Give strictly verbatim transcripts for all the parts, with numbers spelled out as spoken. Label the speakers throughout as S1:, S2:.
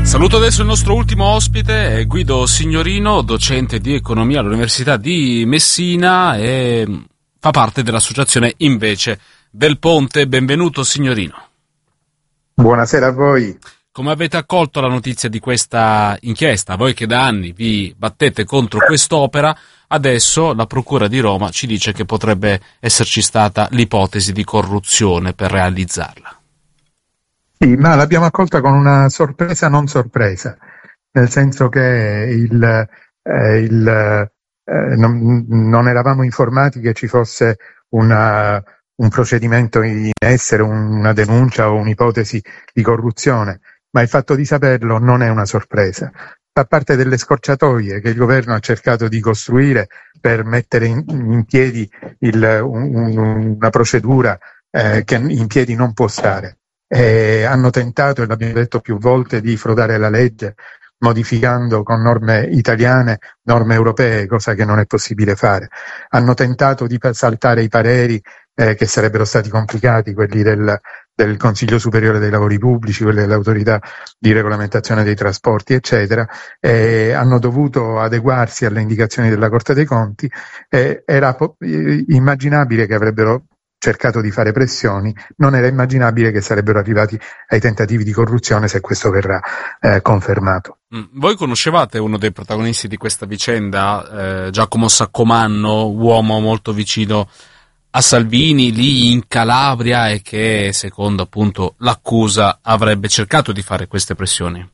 S1: Saluto adesso il nostro ultimo ospite, Guido Signorino, docente di economia all'Università di Messina e fa parte dell'associazione Invece del Ponte. Benvenuto Signorino.
S2: Buonasera a voi.
S1: Come avete accolto la notizia di questa inchiesta? Voi che da anni vi battete contro quest'opera, adesso la Procura di Roma ci dice che potrebbe esserci stata l'ipotesi di corruzione per realizzarla.
S2: Sì, ma l'abbiamo accolta con una sorpresa non sorpresa, nel senso che il, eh, il, eh, non, non eravamo informati che ci fosse una, un procedimento in essere, una denuncia o un'ipotesi di corruzione, ma il fatto di saperlo non è una sorpresa. Fa parte delle scorciatoie che il governo ha cercato di costruire per mettere in, in piedi il, un, una procedura eh, che in piedi non può stare. Eh, hanno tentato, e l'abbiamo detto più volte, di frodare la legge modificando con norme italiane norme europee, cosa che non è possibile fare. Hanno tentato di saltare i pareri eh, che sarebbero stati complicati, quelli del, del Consiglio Superiore dei Lavori Pubblici, quelli dell'Autorità di Regolamentazione dei Trasporti, eccetera. Eh, hanno dovuto adeguarsi alle indicazioni della Corte dei Conti. Eh, era po- immaginabile che avrebbero cercato di fare pressioni, non era immaginabile che sarebbero arrivati ai tentativi di corruzione se questo verrà eh, confermato.
S1: Mm. Voi conoscevate uno dei protagonisti di questa vicenda, eh, Giacomo Saccomanno, uomo molto vicino a Salvini, lì in Calabria, e che secondo appunto l'accusa avrebbe cercato di fare queste pressioni?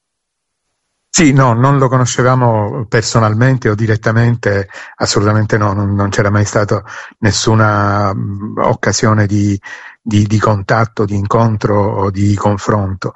S2: Sì, no, non lo conoscevamo personalmente o direttamente, assolutamente no, non, non c'era mai stata nessuna mh, occasione di, di, di contatto, di incontro o di confronto,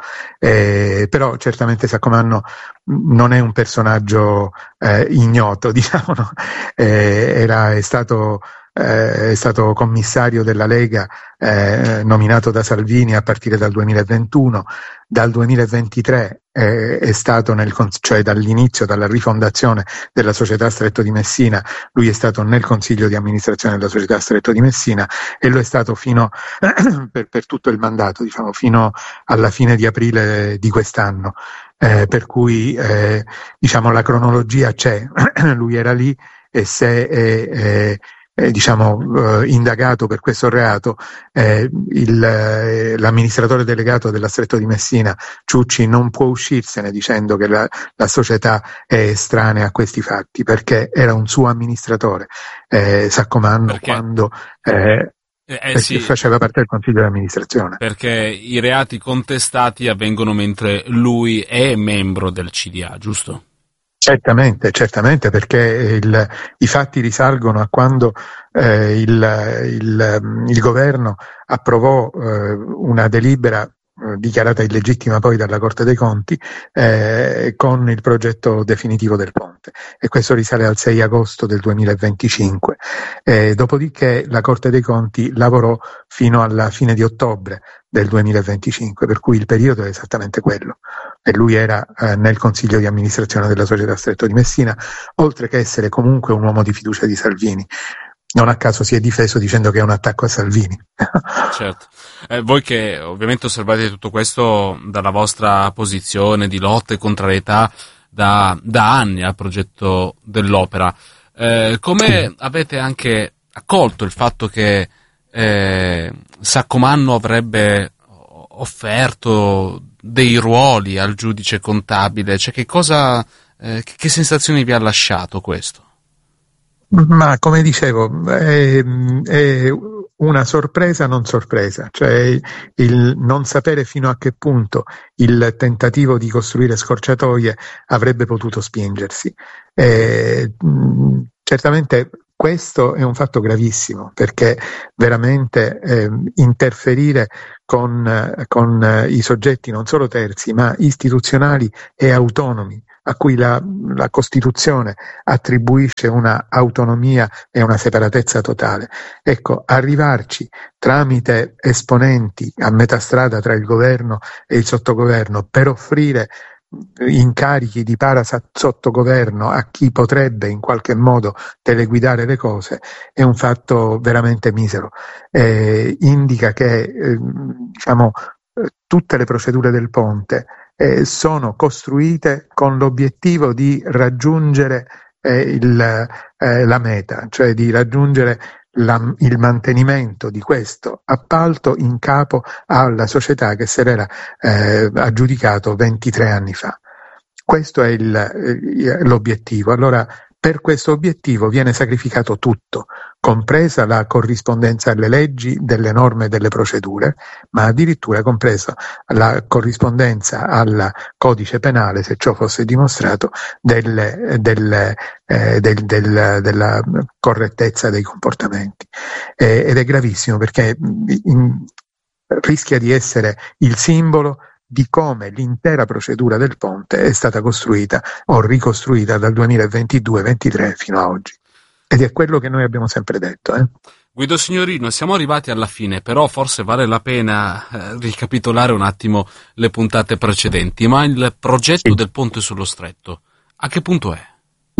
S2: eh, però certamente Saccomanno non è un personaggio eh, ignoto, diciamo, no? eh, era, è stato Eh, è stato commissario della Lega eh, nominato da Salvini a partire dal duemilaventuno, dal duemilaventitré eh, è stato nel, cioè dall'inizio, dalla rifondazione della società Stretto di Messina, lui è stato nel consiglio di amministrazione della società Stretto di Messina e lo è stato fino per, per tutto il mandato, diciamo, fino alla fine di aprile di quest'anno. Eh, per cui eh, diciamo la cronologia c'è, lui era lì e se è, è Eh, diciamo eh, indagato per questo reato, eh, il, eh, l'amministratore delegato della Stretto di Messina, Ciucci, non può uscirsene dicendo che la, la società è estranea a questi fatti, perché era un suo amministratore, eh, Saccomanno,
S1: Perché?
S2: quando eh,
S1: Eh, eh, sì,
S2: faceva parte del consiglio di amministrazione.
S1: Perché i reati contestati avvengono mentre lui è membro del C D A, giusto?
S2: Certamente, certamente, perché il, i fatti risalgono a quando eh, il, il, il governo approvò eh, una delibera eh, dichiarata illegittima poi dalla Corte dei Conti eh, con il progetto definitivo del ponte, e questo risale al sei agosto del duemilaventicinque. Eh, dopodiché la Corte dei Conti lavorò fino alla fine di ottobre del duemilaventicinque, per cui il periodo è esattamente quello, e lui era eh, nel consiglio di amministrazione della società Stretto di Messina, oltre che essere comunque un uomo di fiducia di Salvini. Non a caso si è difeso dicendo che è un attacco a Salvini.
S1: Certo. Eh, voi che ovviamente osservate tutto questo dalla vostra posizione di lotta e contrarietà da, da anni al progetto dell'opera, eh, come avete anche accolto il fatto che eh, Saccomanno avrebbe offerto dei ruoli al giudice contabile? Cioè, che cosa, eh, che, che sensazioni vi ha lasciato questo?
S2: Ma come dicevo, è, è una sorpresa non sorpresa, cioè il non sapere fino a che punto il tentativo di costruire scorciatoie avrebbe potuto spingersi. E, mh, certamente questo è un fatto gravissimo, perché veramente eh, interferire con, con i soggetti non solo terzi ma istituzionali e autonomi, a cui la, la Costituzione attribuisce una autonomia e una separatezza totale. Ecco, arrivarci tramite esponenti a metà strada tra il governo e il sottogoverno per offrire incarichi di para sottogoverno a chi potrebbe in qualche modo teleguidare le cose è un fatto veramente misero. Eh, indica che eh, diciamo tutte le procedure del ponte eh, sono costruite con l'obiettivo di raggiungere eh, il, eh, la meta, cioè di raggiungere la, il mantenimento di questo appalto in capo alla società che se l'era eh, aggiudicato ventitré anni fa. Questo è il, l'obiettivo. Allora, per questo obiettivo viene sacrificato tutto, compresa la corrispondenza alle leggi delle norme e delle procedure, ma addirittura compresa la corrispondenza al codice penale, se ciò fosse dimostrato, delle, delle, eh, del, del, della correttezza dei comportamenti. Eh, ed è gravissimo perché in, rischia di essere il simbolo di come l'intera procedura del ponte è stata costruita o ricostruita dal duemilaventidue ventitré fino a oggi. Ed è quello che noi abbiamo sempre detto. Eh?
S1: Guido Signorino, siamo arrivati alla fine, però forse vale la pena eh, ricapitolare un attimo le puntate precedenti, ma il progetto sì. del ponte sullo Stretto, a che punto è?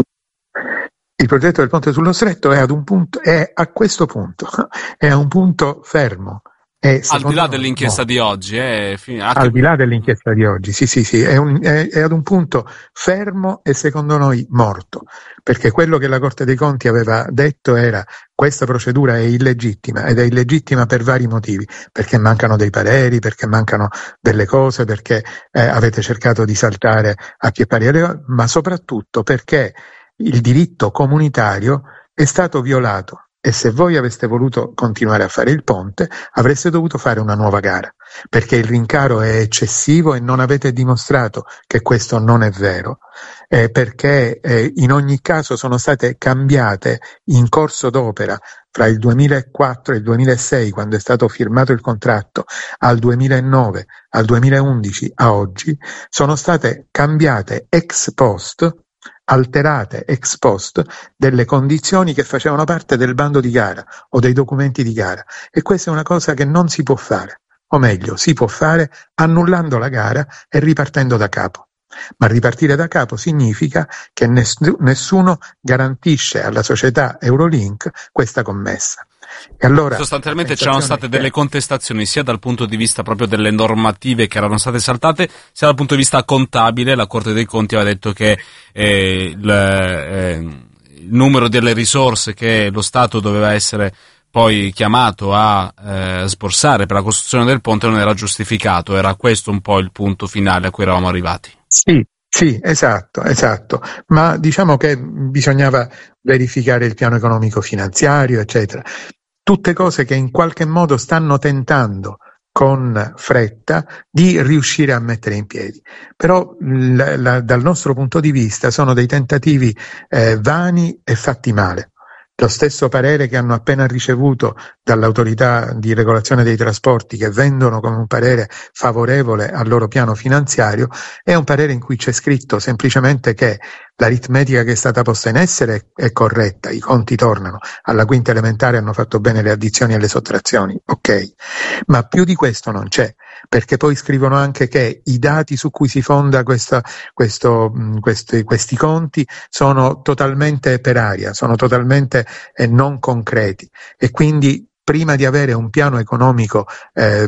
S2: Il progetto del ponte sullo Stretto è ad un punto, è a questo punto, è a un punto fermo. È,
S1: al di là dell'inchiesta no. di oggi, eh,
S2: al di là dell'inchiesta di oggi, sì, sì, sì, è, un, è, è ad un punto fermo e secondo noi morto, perché quello che la Corte dei Conti aveva detto era: questa procedura è illegittima, ed è illegittima per vari motivi, perché mancano dei pareri, perché mancano delle cose, perché eh, avete cercato di saltare a pie pari, ma soprattutto perché il diritto comunitario è stato violato. E se voi aveste voluto continuare a fare il ponte, avreste dovuto fare una nuova gara, perché il rincaro è eccessivo e non avete dimostrato che questo non è vero, eh, perché eh, in ogni caso sono state cambiate in corso d'opera fra il duemilaquattro e il duemilasei, quando è stato firmato il contratto, al duemilanove, al duemilaundici, a oggi, sono state cambiate ex post, alterate ex post delle condizioni che facevano parte del bando di gara o dei documenti di gara, e questa è una cosa che non si può fare, o meglio si può fare annullando la gara e ripartendo da capo, ma ripartire da capo significa che ness- nessuno garantisce alla società Eurolink questa commessa. E allora,
S1: sostanzialmente c'erano state che... delle contestazioni sia dal punto di vista proprio delle normative che erano state saltate, sia dal punto di vista contabile. La Corte dei Conti aveva detto che eh, il, eh, il numero delle risorse che lo Stato doveva essere poi chiamato a eh, sborsare per la costruzione del ponte non era giustificato. Era questo un po' il punto finale a cui eravamo arrivati.
S2: Sì. Sì, esatto, esatto, ma diciamo che bisognava verificare il piano economico finanziario, eccetera. Tutte cose che in qualche modo stanno tentando con fretta di riuscire a mettere in piedi, però la, la, dal nostro punto di vista sono dei tentativi eh, vani e fatti male. Lo stesso parere che hanno appena ricevuto dall'autorità di regolazione dei trasporti, che vendono come un parere favorevole al loro piano finanziario, è un parere in cui c'è scritto semplicemente che l'aritmetica che è stata posta in essere è corretta, i conti tornano, alla quinta elementare hanno fatto bene le addizioni e le sottrazioni, ok, ma più di questo non c'è, perché poi scrivono anche che i dati su cui si fonda questa, questo, questi, questi conti sono totalmente per aria, sono totalmente eh, non concreti, e quindi prima di avere un piano economico eh,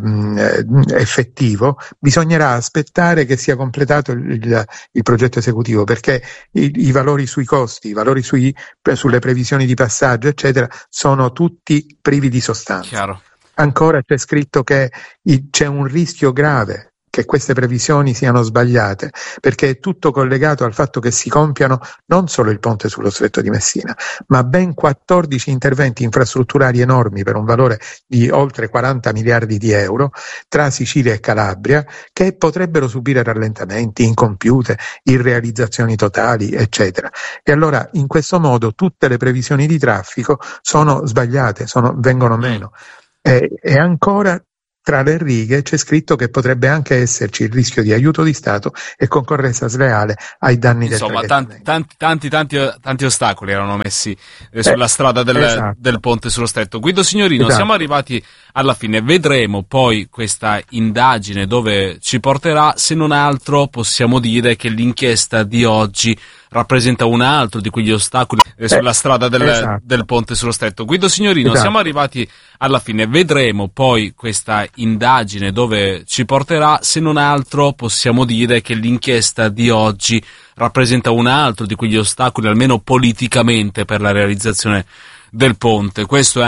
S2: effettivo bisognerà aspettare che sia completato il, il, il progetto esecutivo, perché i, i valori sui costi, i valori sui, sulle previsioni di passaggio eccetera sono tutti privi di sostanza.
S1: Chiaro.
S2: Ancora c'è scritto che i, c'è un rischio grave che queste previsioni siano sbagliate, perché è tutto collegato al fatto che si compiano non solo il ponte sullo Stretto di Messina, ma ben quattordici interventi infrastrutturali enormi per un valore di oltre quaranta miliardi di euro tra Sicilia e Calabria, che potrebbero subire rallentamenti, incompiute, irrealizzazioni totali, eccetera. E allora in questo modo tutte le previsioni di traffico sono sbagliate, sono, vengono meno. E, e ancora tra le righe c'è scritto che potrebbe anche esserci il rischio di aiuto di Stato e concorrenza sleale ai danni
S1: Insomma,
S2: del
S1: tanti, tanti, tanti, tanti, tanti ostacoli erano messi eh, sulla eh, strada del, esatto. del ponte sullo Stretto. Guido Signorino, esatto. Siamo arrivati alla fine, vedremo poi questa indagine dove ci porterà. Se non altro possiamo dire che l'inchiesta di oggi rappresenta un altro di quegli ostacoli eh, sulla strada del,
S2: esatto.
S1: del ponte sullo Stretto. Guido Signorino,
S2: esatto.
S1: siamo arrivati alla fine, vedremo poi questa indagine dove ci porterà. Se non altro possiamo dire che l'inchiesta di oggi rappresenta un altro di quegli ostacoli, almeno politicamente, per la realizzazione del ponte. Questo è